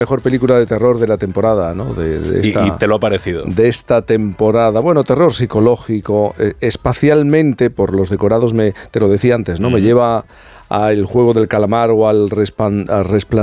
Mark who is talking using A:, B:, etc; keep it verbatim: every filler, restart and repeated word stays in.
A: Mejor película de terror de la temporada, ¿no? De, de esta,
B: y, y te lo ha parecido.
A: De esta temporada. Bueno, terror psicológico, eh, espacialmente, por los decorados, me, te lo decía antes, ¿no? Mm. Me lleva a El Juego del Calamar o al Resplandor